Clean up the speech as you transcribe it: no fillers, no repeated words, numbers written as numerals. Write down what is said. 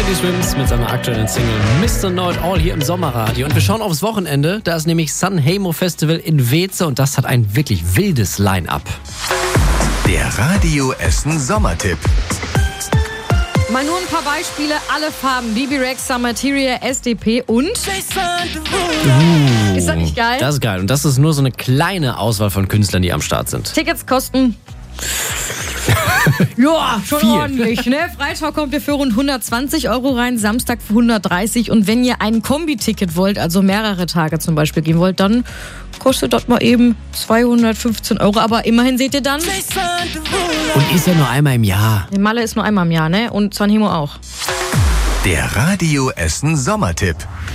Teddy Swims mit seiner aktuellen Single Mr. Know It All hier im Sommerradio. Und wir schauen aufs Wochenende. Da ist nämlich Sanremo Festival in Weeze und das hat ein wirklich wildes Line-Up. Der Radio Essen Sommertipp. Mal nur ein paar Beispiele, alle Farben. Bibi Rexha, Materia, SDP und... Ist das nicht geil? Das ist geil. Und das ist nur so eine kleine Auswahl von Künstlern, die am Start sind. Tickets kosten... ja, schon viel. Ordentlich, ne? Freitag kommt ihr für rund 120 € rein, Samstag für 130. Und wenn ihr ein Kombi-Ticket wollt, also mehrere Tage zum Beispiel gehen wollt, dann kostet das mal eben 215 €. Aber immerhin seht ihr dann... Und ist ja nur einmal im Jahr. Malle ist nur einmal im Jahr, ne? Und Sanremo auch. Der Radio Essen Sommertipp.